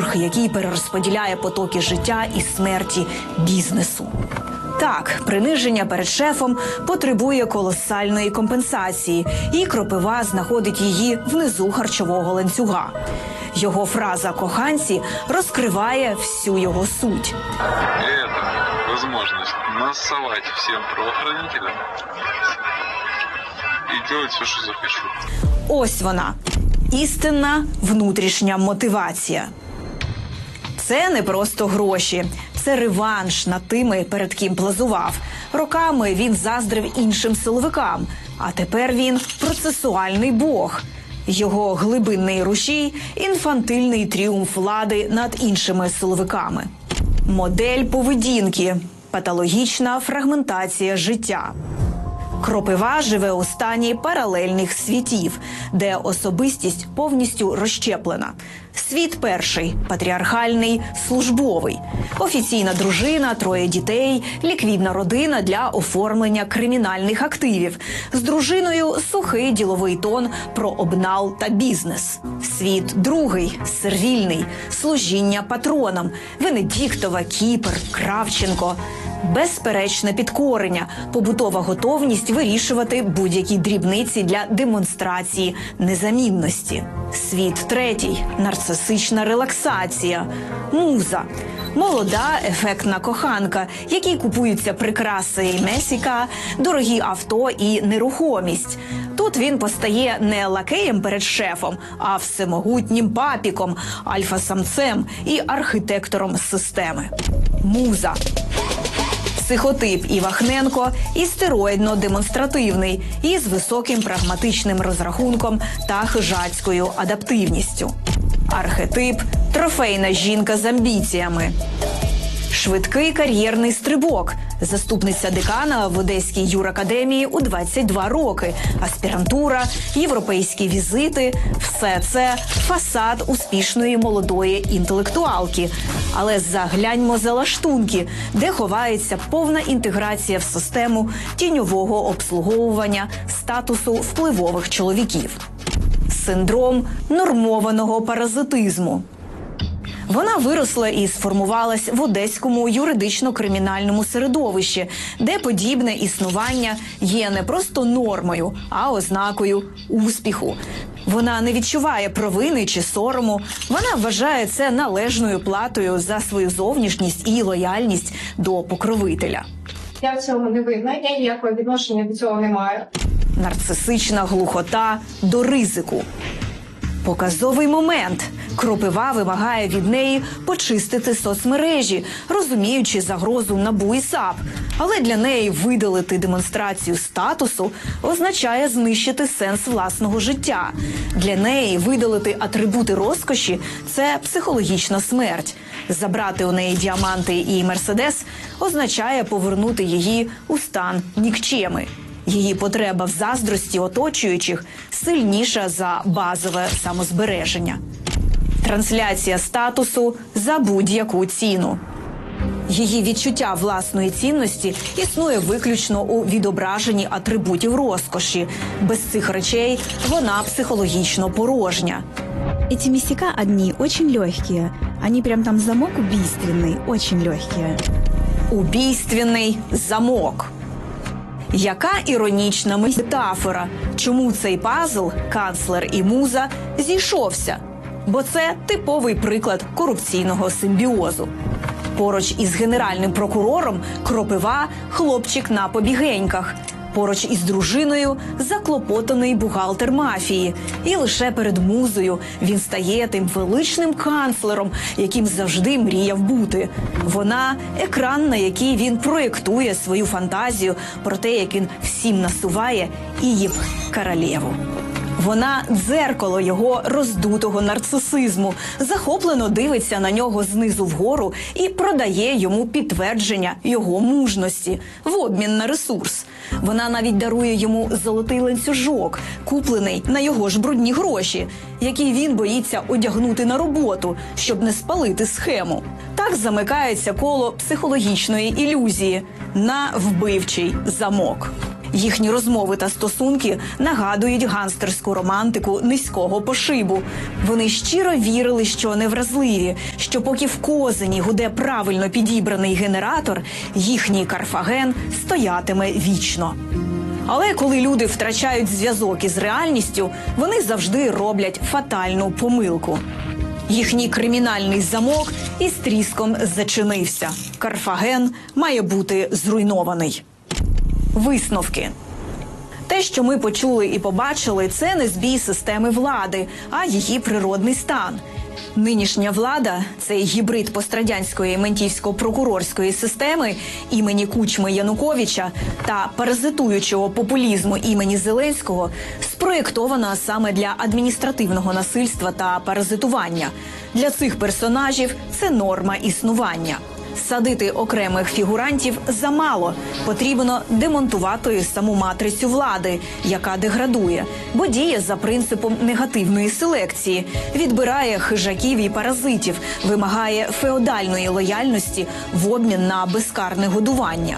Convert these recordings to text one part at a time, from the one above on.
деміург, який перерозподіляє потоки життя і смерті бізнесу. Так, приниження перед шефом потребує колосальної компенсації, і Кропива знаходить її внизу харчового ланцюга. Його фраза «коханці» розкриває всю його суть. Це можливість насовати всім правоохоронителям і робити все, що захочу. Ось вона – істинна внутрішня мотивація. Це не просто гроші. Це реванш над тими, перед ким плазував. Роками він заздрив іншим силовикам, а тепер він процесуальний бог. Його глибинний рушій – інфантильний тріумф влади над іншими силовиками. Модель поведінки – патологічна фрагментація життя. Кропива живе у стані паралельних світів, де особистість повністю розщеплена. Світ перший – патріархальний, службовий. Офіційна дружина, 3 дітей, ліквідна родина для оформлення кримінальних активів. З дружиною сухий діловий тон про обнал та бізнес. Світ другий – сервільний, служіння патронам. Венедіктова, Кіпр, Кравченко. Безперечне підкорення, побутова готовність вирішувати будь-які дрібниці для демонстрації незамінності. Світ третій – нарцисична релаксація, муза. Молода, ефектна коханка, якій купуються прикраси і месіка, дорогі авто і нерухомість. Тут він постає не лакеєм перед шефом, а всемогутнім папіком, альфа-самцем і архітектором системи. Муза. Психотип Івахненко і стероїдно-демонстративний, із високим прагматичним розрахунком та хижацькою адаптивністю. Архетип – трофейна жінка з амбіціями. Швидкий кар'єрний стрибок. Заступниця декана в Одеській юракадемії у 22 роки. Аспірантура, європейські візити – все це фасад успішної молодої інтелектуалки. Але загляньмо за лаштунки, де ховається повна інтеграція в систему тіньового обслуговування статусу впливових чоловіків. Синдром нормованого паразитизму. Вона виросла і сформувалась в одеському юридично-кримінальному середовищі, де подібне існування є не просто нормою, а ознакою успіху. Вона не відчуває провини чи сорому. Вона вважає це належною платою за свою зовнішність і лояльність до покровителя. Я в цьому не винна, я ніякого відношення до цього не маю. Нарцисична глухота до ризику. Показовий момент. Кропива вимагає від неї почистити соцмережі, розуміючи загрозу НАБУ і САП. Але для неї видалити демонстрацію статусу означає знищити сенс власного життя. Для неї видалити атрибути розкоші – це психологічна смерть. Забрати у неї діаманти і мерседес означає повернути її у стан нікчеми. Її потреба в заздрості оточуючих сильніша за базове самозбереження. Трансляція статусу за будь-яку ціну. Її відчуття власної цінності існує виключно у відображенні атрибутів розкоші. Без цих речей вона психологічно порожня. Эти месяка одни очень легкие. Они прям там замок убийственный, очень легкие. Убійственний замок. Яка іронічна метафора. Чому цей пазл, канцлер і муза, зійшовся? Бо це типовий приклад корупційного симбіозу. Поруч із генеральним прокурором Кропива – хлопчик на побігеньках. Поруч із дружиною – заклопотаний бухгалтер мафії. І лише перед музою він стає тим величним канцлером, яким завжди мріяв бути. Вона – екран, на який він проєктує свою фантазію про те, як він всім насуває і королеву. Вона – дзеркало його роздутого нарцисизму, захоплено дивиться на нього знизу вгору і продає йому підтвердження його мужності в обмін на ресурс. Вона навіть дарує йому золотий ланцюжок, куплений на його ж брудні гроші, який він боїться одягнути на роботу, щоб не спалити схему. Так замикається коло психологічної ілюзії на вбивчий замок. Їхні розмови та стосунки нагадують гангстерську романтику низького пошибу. Вони щиро вірили, що невразливі, що поки в Козині гуде правильно підібраний генератор, їхній Карфаген стоятиме вічно. Але коли люди втрачають зв'язок із реальністю, вони завжди роблять фатальну помилку. Їхній кримінальний замок із тріском зачинився. Карфаген має бути зруйнований. Висновки. Те, що ми почули і побачили, це не збій системи влади, а її природний стан. Нинішня влада – цей гібрид пострадянської ментівсько-прокурорської системи імені Кучми Януковича та паразитуючого популізму імені Зеленського спроєктована саме для адміністративного насильства та паразитування. Для цих персонажів це норма існування. Садити окремих фігурантів замало. Потрібно демонтувати саму матрицю влади, яка деградує, бо діє за принципом негативної селекції, відбирає хижаків і паразитів, вимагає феодальної лояльності в обмін на безкарне годування.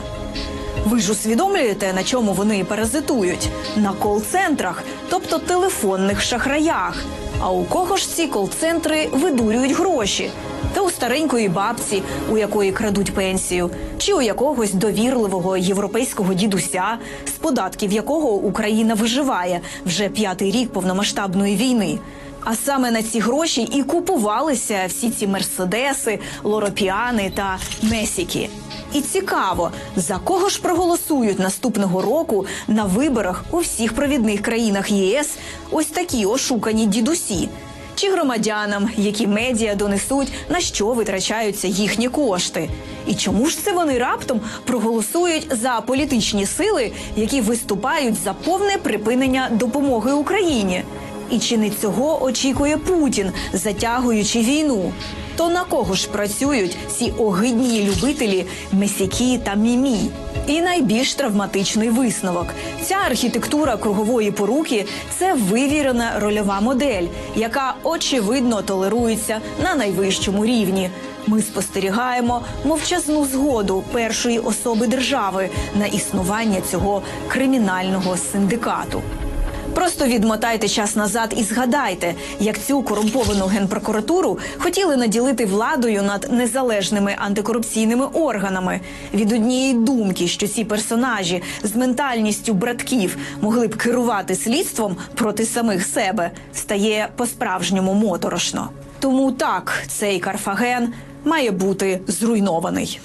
Ви ж усвідомлюєте, на чому вони паразитують? На кол-центрах, тобто телефонних шахраях. А у кого ж ці кол-центри видурюють гроші? Та у старенької бабці, у якої крадуть пенсію, чи у якогось довірливого європейського дідуся, з податків якого Україна виживає вже 5-й рік повномасштабної війни. А саме на ці гроші і купувалися всі ці мерседеси, лоропіани та месіки. І цікаво, за кого ж проголосують наступного року на виборах у всіх провідних країнах ЄС ось такі ошукані дідусі? Чи громадянам, які медіа донесуть, на що витрачаються їхні кошти? І чому ж це вони раптом проголосують за політичні сили, які виступають за повне припинення допомоги Україні? І чи не цього очікує Путін, затягуючи війну? То на кого ж працюють ці огидні любителі месіки та мімі? І найбільш травматичний висновок. Ця архітектура кругової поруки – це вивірена рольова модель, яка, очевидно, толерується на найвищому рівні. Ми спостерігаємо мовчазну згоду першої особи держави на існування цього кримінального синдикату. Просто відмотайте час назад і згадайте, як цю корумповану генпрокуратуру хотіли наділити владою над незалежними антикорупційними органами. Від однієї думки, що ці персонажі з ментальністю братків могли б керувати слідством проти самих себе, стає по-справжньому моторошно. Тому так, цей Карфаген має бути зруйнований.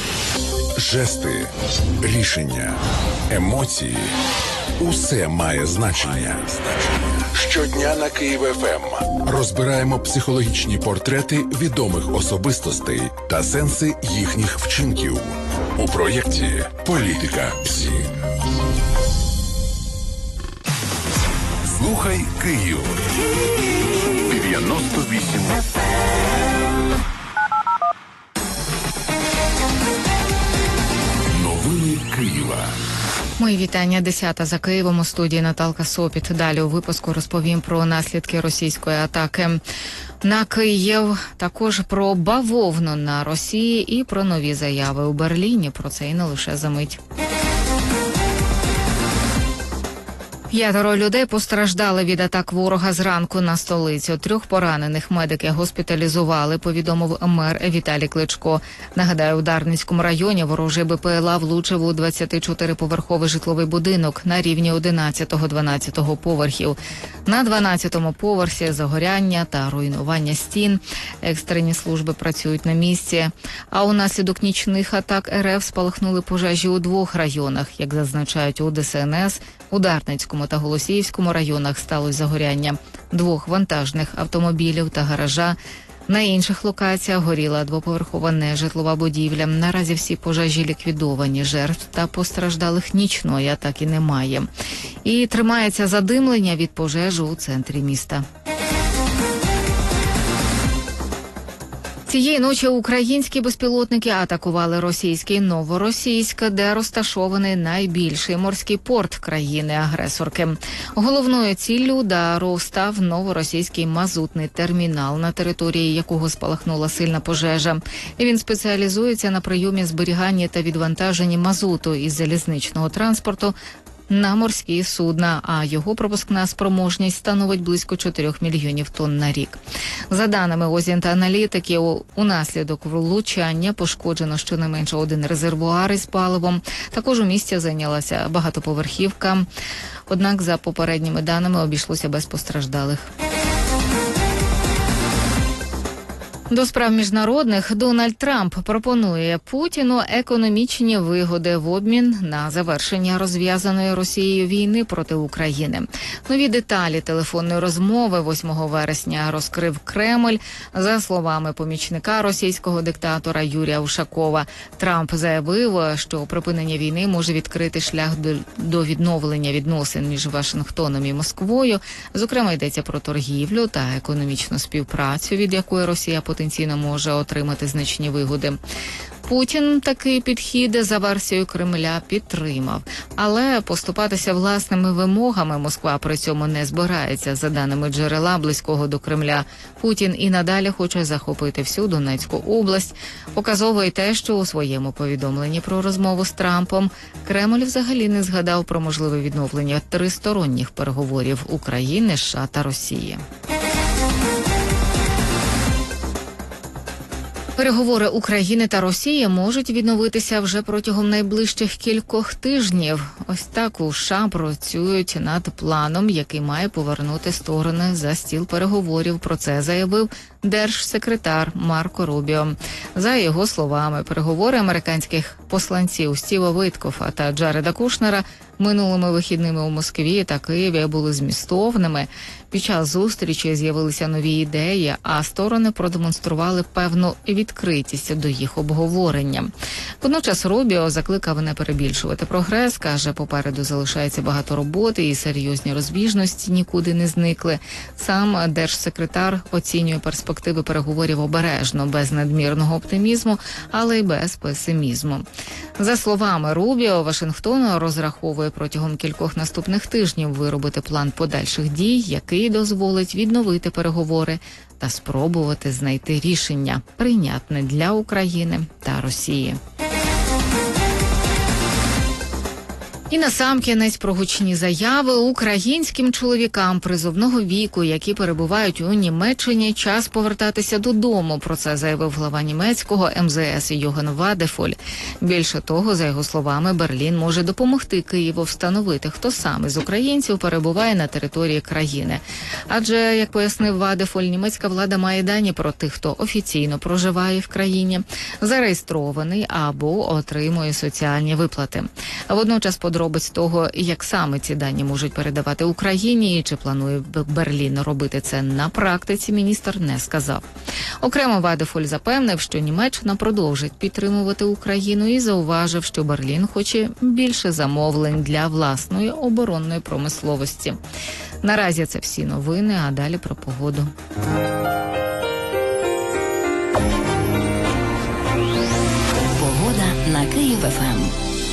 Жести, рішення, емоції – усе має значення. Щодня на Київ ФМ розбираємо психологічні портрети відомих особистостей та сенси їхніх вчинків у проєкті «Політика ПСІ». Слухай Київ. 98 Новини Києва. Мої вітання. 10-та за Києвом, у студії Наталка Сопіт. Далі у випуску розповім про наслідки російської атаки на Київ, також про бавовну на Росії і про нові заяви у Берліні. Про це і не лише за мить. 5 людей постраждали від атак ворога зранку на столицю. 3 поранених медики госпіталізували, повідомив мер Віталій Кличко. Нагадаю, у Дарницькому районі ворожий БПЛА влучив у 24-поверховий житловий будинок на рівні 11-12 поверхів. На 12-му поверсі загоряння та руйнування стін. Екстрені служби працюють на місці. А унаслідок нічних атак РФ спалахнули пожежі у 2 районах. Як зазначають у ДСНС, у Дарницькому та Голосіївському районах сталося загоряння 2 вантажних автомобілів та гаража. На інших локаціях горіла 2-поверхова нежитлова будівля. Наразі всі пожежі ліквідовані. Жертв та постраждалих нічної атаки немає. І тримається задимлення від пожежі у центрі міста. Цієї ночі українські безпілотники атакували російський Новоросійськ, де розташований найбільший морський порт країни-агресорки. Головною ціллю удару став новоросійський мазутний термінал, на території якого спалахнула сильна пожежа. Він спеціалізується на прийомі, зберіганні та відвантаженні мазуту із залізничного транспорту на морські судна, а його пропускна спроможність становить близько 4 мільйонів тонн на рік. За даними озінт-аналітиків, унаслідок влучання пошкоджено щонайменше один резервуар із паливом. Також у місті зайнялася багатоповерхівка, однак за попередніми даними обійшлося без постраждалих. До справ міжнародних Дональд Трамп пропонує Путіну економічні вигоди в обмін на завершення розв'язаної Росією війни проти України. Нові деталі телефонної розмови 8 вересня розкрив Кремль. За словами помічника російського диктатора Юрія Ушакова, Трамп заявив, що припинення війни може відкрити шлях до відновлення відносин між Вашингтоном і Москвою. Зокрема, йдеться про торгівлю та економічну співпрацю, від якої Росія потенційно може отримати значні вигоди. Путін такий підхід за версією Кремля підтримав. Але поступатися власними вимогами Москва при цьому не збирається. За даними джерела близького до Кремля, Путін і надалі хоче захопити всю Донецьку область. Показово й те, що у своєму повідомленні про розмову з Трампом Кремль взагалі не згадав про можливе відновлення тристоронніх переговорів України, США та Росії. Переговори України та Росії можуть відновитися вже протягом найближчих кількох тижнів. Ось так у США працюють над планом, який має повернути сторони за стіл переговорів. Про це заявив держсекретар Марко Рубіо. За його словами, переговори американських посланців Стіва Виткофа та Джареда Кушнера минулими вихідними у Москві та Києві були змістовними. Під час зустрічі з'явилися нові ідеї, а сторони продемонстрували певну відкритість до їх обговорення. Водночас Рубіо закликав не перебільшувати прогрес, каже, попереду залишається багато роботи і серйозні розбіжності нікуди не зникли. Сам держсекретар оцінює перспективи переговорів обережно, без надмірного оптимізму, але й без песимізму. За словами Рубіо, Вашингтон розраховує протягом кількох наступних тижнів виробити план подальших дій, який дозволить відновити переговори та спробувати знайти рішення, прийнятне для України та Росії. І насамкінець про гучні заяви українським чоловікам призовного віку, які перебувають у Німеччині, час повертатися додому. Про це заявив глава німецького МЗС Йоганн Вадефоль. Більше того, за його словами, Берлін може допомогти Києву встановити, хто саме з українців перебуває на території країни. Адже, як пояснив Вадефоль, німецька влада має дані про тих, хто офіційно проживає в країні, зареєстрований або отримує соціальні виплати. Водночас подробиць того, як саме ці дані можуть передавати Україні і чи планує Берлін робити це на практиці, міністр не сказав. Окремо Вадефоль запевнив, що Німеччина продовжить підтримувати Україну і зауважив, що Берлін хоче більше замовлень для власної оборонної промисловості. Наразі це всі новини, а далі про погоду. Погода на Київ-ФМ.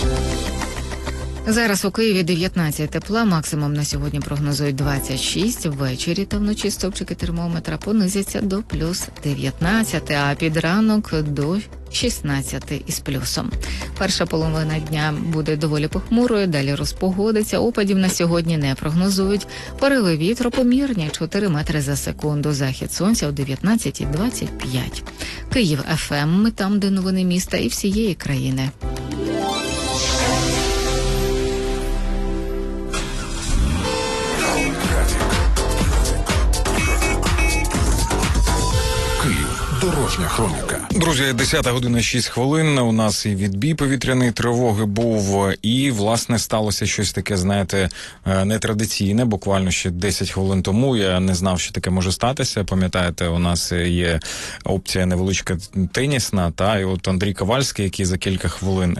Зараз у Києві 19 тепла, максимум на сьогодні прогнозують 26, ввечері та вночі стовпчики термометра понизяться до плюс 19, а під ранок до 16 із плюсом. Перша половина дня буде доволі похмурою, далі розпогодиться, опадів на сьогодні не прогнозують. Пориви вітру помірні 4 метри за секунду, захід сонця о 19:25. Київ ФМ, там, де новини міста і всієї країни. Дорожня хроніка. Друзі, 10:06. У нас і відбій повітряної тривоги був, і, власне, сталося щось таке, знаєте, нетрадиційне. Буквально ще 10 хвилин тому я не знав, що таке може статися. Пам'ятаєте, у нас є опція невеличка тенісна, та, і от Андрій Ковальський, який за кілька хвилин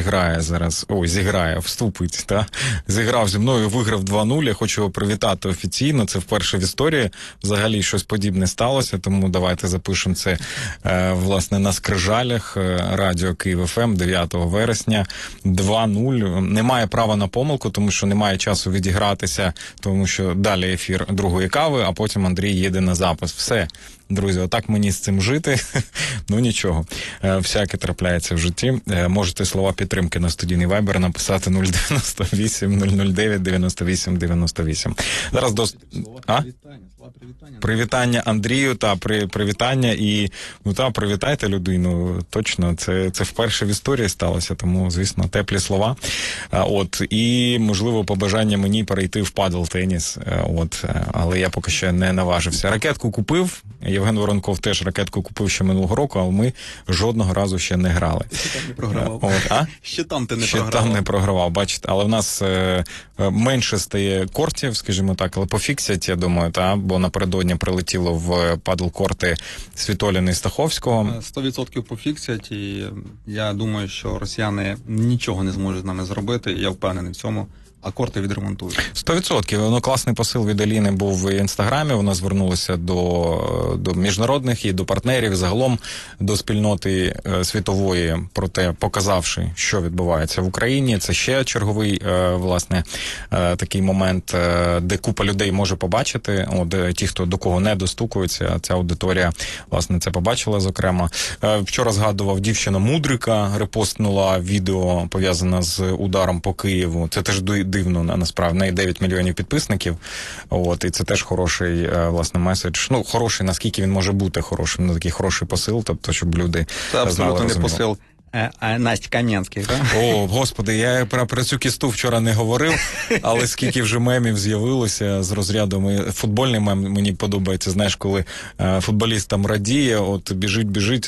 вступить, та, зіграв зі мною, виграв 2-0. Я хочу його привітати офіційно. Це вперше в історії взагалі щось подібне сталося, тому давайте запишемо це власне, на Скрижалях, радіо Київ ФМ 9 вересня 2:0. Немає права на помилку, тому що немає часу відігратися, тому що далі ефір другої кави, а потім Андрій їде на запис. Все. Друзі, отак мені з цим жити. Ну нічого, всяке трапляється в житті. Можете слова підтримки на студійний вайбер написати 098 009 98 98. Зараз привітання Андрію, привітання і привітайте людину. Точно, це вперше в історії сталося, тому, звісно, теплі слова. І, можливо, побажання мені перейти в падл-теніс. Але я поки ще не наважився. Ракетку купив. Євген Воронков теж ракетку купив ще минулого року, а ми жодного разу ще не грали. Ще там не програвав. Ще там ти не програвав. Ще там не програвав, бачите. Але в нас менше стає кортів, скажімо так, але пофіксять, я думаю, бо напередодні прилетіло в падл-корти Світоліна і Стаховського. 100% пофіксять, і я думаю, що росіяни нічого не зможуть з нами зробити, і я впевнений в цьому. А корти відремонтують. 100%. Класний посил від Аліни був в Інстаграмі. Вона звернулася до міжнародних і до партнерів, загалом до спільноти світової, проте показавши, що відбувається в Україні. Це ще черговий, власне, такий момент, де купа людей може побачити. Ті, хто до кого не достукуються, ця аудиторія, власне, це побачила, зокрема. Вчора згадував дівчина Мудрика, репостнула відео, пов'язане з ударом по Києву. Це теж дивно, насправді. В неї 9 мільйонів підписників. І це теж хороший, власне, меседж. Хороший, наскільки він може бути хорошим, такий хороший посил, тобто, щоб люди це абсолютно не посил. Настя Кам'янських, так? О, Господи, я про цю кісту вчора не говорив, але скільки вже мемів з'явилося з розряду. Футбольний мем мені подобається, знаєш, коли футболіст там радіє, біжить,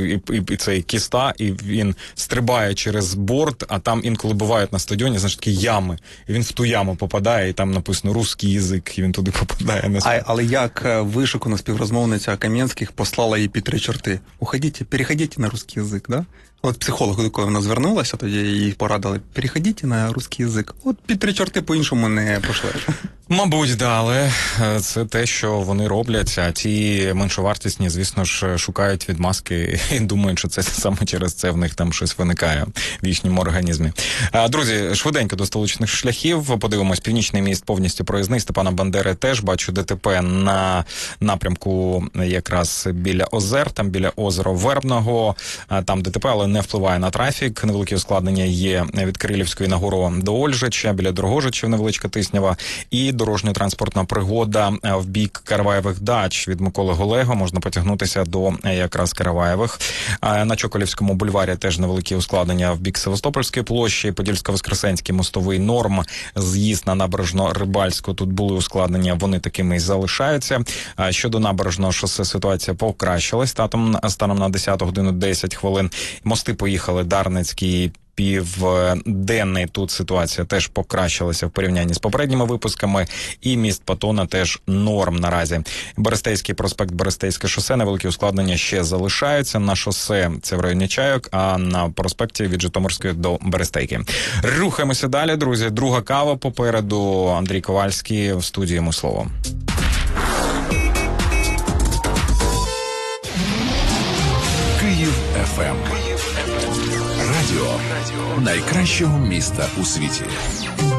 і цей кіста, і він стрибає через борт, а там інколи бувають на стадіоні, знаєш, такі ями, і він в ту яму попадає, і там написано «русський язик», і він туди попадає. Але як вишукана співрозмовниця Кам'янських послала їй під 3 чорти. Переходіть на русський язик, да? Психолог, до якого вона звернулася, тоді їй порадили, переходіть на русський язик. Під 3 чорти по-іншому не пошлеш. Мабуть, да, але це те, що вони роблять, а ті меншовартісні, звісно ж, шукають відмазки і думають, що це саме через це в них там щось виникає в їхньому організмі. Друзі, швиденько до столичних шляхів. Подивимось, Північний міст повністю проїзний, Степана Бандери теж. Бачу ДТП на напрямку якраз біля озер, там біля озера Вербного. Там ДТП, але не впливає на трафік. Невеликі ускладнення є від Кирилівської нагору до Ольжича, біля Дрогожичів невеличка Тиснява. І дорожньо-транспортна пригода в бік Караваєвих дач від Миколи Голего. Можна потягнутися до якраз Караваєвих. На Чоколівському бульварі теж невеликі ускладнення в бік Севастопольської площі. Подільсько-Воскресенський мостовий Норм, з'їзд на Набережно-Рибальську. Тут були ускладнення, вони такими і залишаються. Щодо Набережного шосе ситуація покращилась. Станом на 10 годину 10 хвилин. Мости поїхали Дарницький, Південний, тут ситуація теж покращилася в порівнянні з попередніми випусками, і міст Патона теж норм наразі. Берестейський проспект, Берестейське шосе, невеликі ускладнення ще залишаються. На шосе це в районі Чайок, а на проспекті від Житомирської до Берестейки. Рухаємося далі, друзі. Друга кава попереду. Андрій Ковальський в студії, йому слово. Київ ФМ. Радіо найкращого міста у світі.